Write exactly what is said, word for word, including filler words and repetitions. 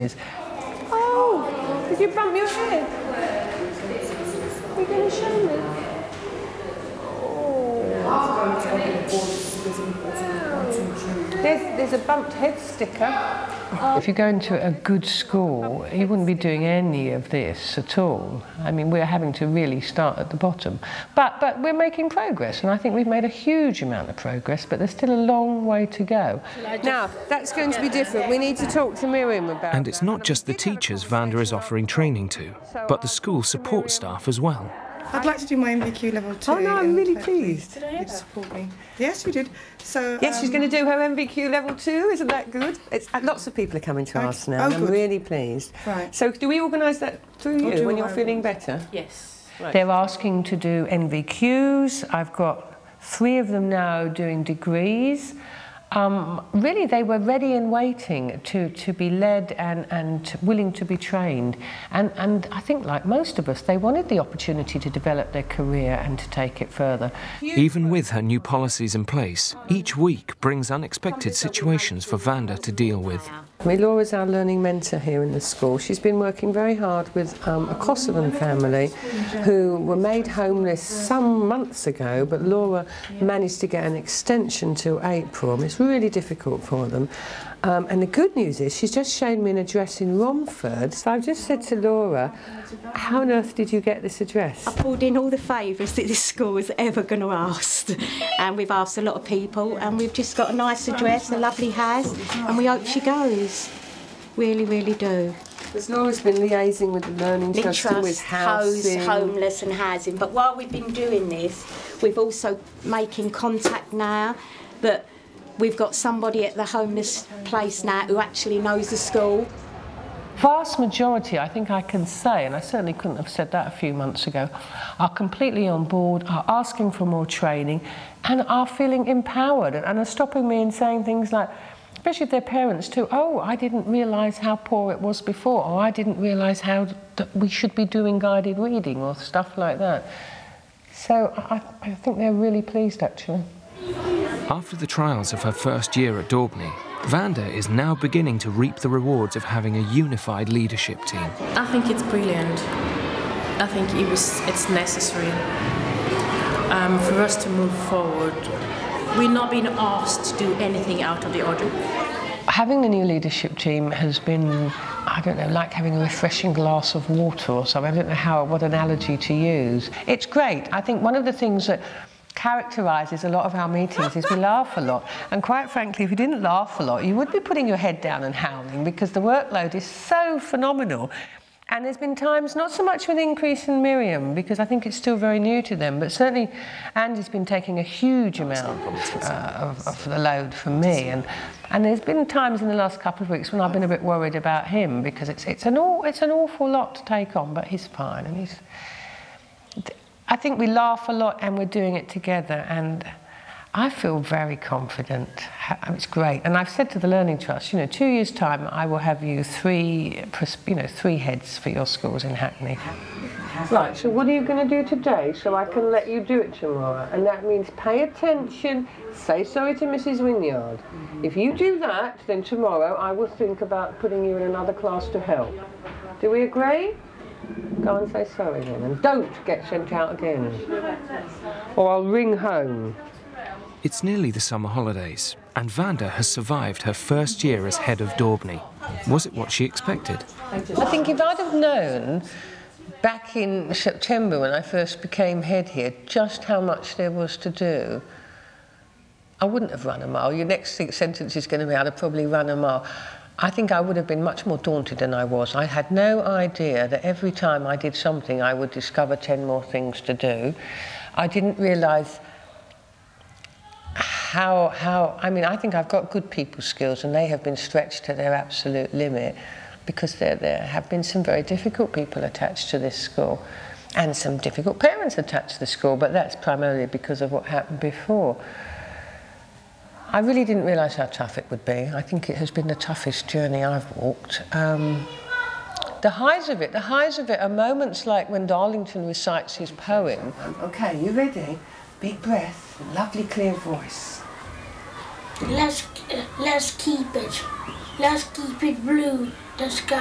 Oh, did you bump your head? Are you going to show me? There's, there's a bumped head sticker. If you go into a good school, you wouldn't be doing any of this at all. I mean, we're having to really start at the bottom. But, but we're making progress, and I think we've made a huge amount of progress, but there's still a long way to go. Now, that's going to be different. We need to talk to Miriam about And it's not just the teachers Vanda is offering training to, but the school support staff as well. I'd like to do my M V Q level two. Oh no, I'm really pleased. You'd support me. Yes, you did. So yes, um, she's going to do her M V Q level two. Isn't that good? It's, uh, lots of people are coming to oh, us now. oh, and I'm good. really pleased. Right. So do we organise that through you do when you're I feeling organise better? Yes. Right. They're asking to do N V Qs. I've got three of them now doing degrees. Um, really, they were ready and waiting to, to be led and, and willing to be trained. And, and I think, like most of us, they wanted the opportunity to develop their career and to take it further. Even with her new policies in place, each week brings unexpected situations for Vanda to deal with. I mean, Laura's our learning mentor here in the school. She's been working very hard with um, a Kosovan family who were made homeless some months ago, but Laura managed to get an extension till April. It's really difficult for them. Um, and the good news is she's just shown me an address in Romford. So I've just said to Laura, how on earth did you get this address? I pulled in all the favours that this school was ever going to ask. And we've asked a lot of people, and we've just got a nice address, a lovely house, and we hope she goes. Really, really do. Because Laura's been liaising with the Learning The Trust, with housing. House, homeless and housing. But while we've been doing this, we've also making contact now that we've got somebody at the homeless place now who actually knows the school. Vast majority, I think I can say, and I certainly couldn't have said that a few months ago, are completely on board, are asking for more training, and are feeling empowered, and are stopping me and saying things like, especially if their parents too, oh, I didn't realise how poor it was before, or I didn't realise how that we should be doing guided reading, or stuff like that. So I, I think they're really pleased, actually. After the trials of her first year at Daubney, Vanda is now beginning to reap the rewards of having a unified leadership team. I think it's brilliant. I think it was, it's necessary um, for us to move forward. We're not being asked to do anything out of the ordinary. Having the new leadership team has been, I don't know, like having a refreshing glass of water or something. I don't know how, what analogy to use. It's great. I think one of the things that characterises a lot of our meetings is we laugh a lot, and quite frankly, if you didn't laugh a lot you would be putting your head down and howling, because the workload is so phenomenal. And there's been times, not so much with increase in Miriam, because I think it's still very new to them, but certainly Andy's been taking a huge amount uh, of, of the load from me, and and there's been times in the last couple of weeks when I've been a bit worried about him, because it's it's an all, it's an awful lot to take on, but he's fine, and he's. I think we laugh a lot and we're doing it together, and I feel very confident. It's great. And I've said to the Learning Trust, you know, two years' time I will have you three, you know, three heads for your schools in Hackney. Right, so what are you going to do today so I can let you do it tomorrow? And that means pay attention, say sorry to Missus Wynyard. If you do that, then tomorrow I will think about putting you in another class to help. Do we agree? Go and say sorry then, and don't get sent out again, or I'll ring home. It's nearly the summer holidays, and Vanda has survived her first year as head of Daubney. Was it what she expected? I think if I'd have known back in September when I first became head here just how much there was to do, I wouldn't have run a mile. Your next sentence is going to be, I'd have probably run a mile. I think I would have been much more daunted than I was. I had no idea that every time I did something I would discover ten more things to do. I didn't realise how, how, I mean, I think I've got good people skills, and they have been stretched to their absolute limit, because there, there have been some very difficult people attached to this school, and some difficult parents attached to the school, but that's primarily because of what happened before. I really didn't realise how tough it would be. I think it has been the toughest journey I've walked. Um, the highs of it, the highs of it are moments like when Darlington recites his poem. Okay, you ready? Big breath, lovely clear voice. Let's, uh, let's keep it. Let's keep it blue. the sky.